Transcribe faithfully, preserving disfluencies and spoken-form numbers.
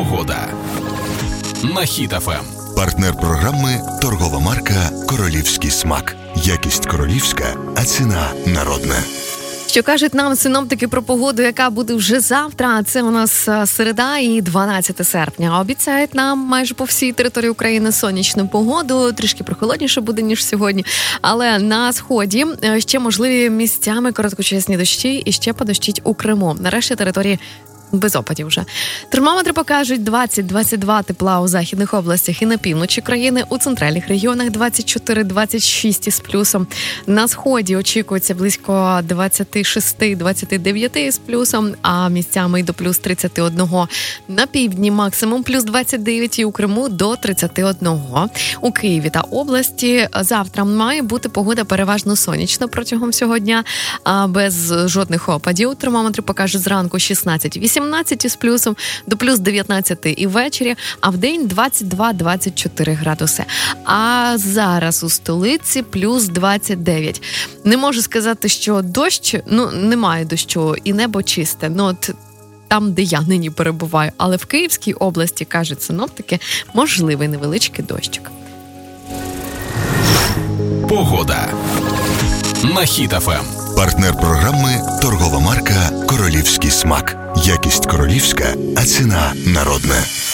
Погода на Хіт еф ем. Партнер програми – торгова марка «Королівський смак». Якість королівська, а ціна народна. Що кажуть нам синоптики про погоду, яка буде вже завтра? Це у нас середа і дванадцяте серпня. Обіцяють нам майже по всій території України сонячну погоду. Трішки прохолодніше буде, ніж сьогодні. Але на сході ще можливі місцями короткочасні дощі і ще подощить у Криму. Нарешті території без опадів вже. Термометри покажуть двадцять-двадцять два тепла у західних областях і на півночі країни, у центральних регіонах двадцять чотири двадцять шість із плюсом. На сході очікується близько двадцять шість двадцять дев'ять із плюсом, а місцями й до плюс тридцять один. На півдні максимум плюс двадцять дев'ять і у Криму до тридцять один. У Києві та області завтра має бути погода переважно сонячна протягом всього дня, без жодних опадів. Термометри покажуть зранку шістнадцять вісімнадцять із плюсом, до плюс дев'ятнадцять і ввечері, а в день двадцять два двадцять чотири градуси. А зараз у столиці плюс двадцять дев'ять. Не можу сказати, що дощ, ну, немає дощу і небо чисте. Ну, от там, де я нині перебуваю. Але в Київській області, кажуть синоптики, можливий невеличкий дощик. Погода на Хіт еф ем. Партнер програми – торгова марка «Королівський смак». Якість королівська, а ціна народна.